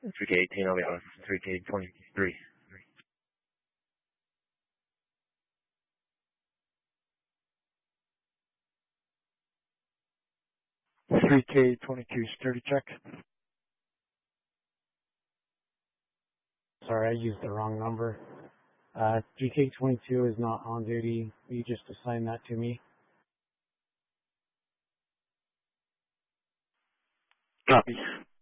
3K18, I'll be honest. 3K23. 3K22 security check. Sorry, I used the wrong number. 3K22 is not on duty. Will you just assign that to me? Copy.